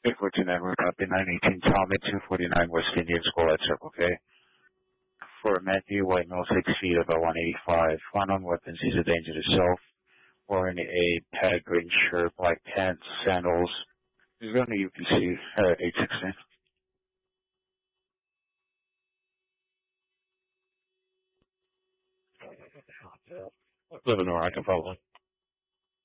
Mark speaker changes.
Speaker 1: 849, we're copy 918 Tommy 249 West Indian School at Circle K. For Matthew, white male, 6 feet, about 185. Found on weapons, he's a danger to self. Wearing a padded green shirt, black pants, sandals. He's going to UPC 816.
Speaker 2: Living where I can follow.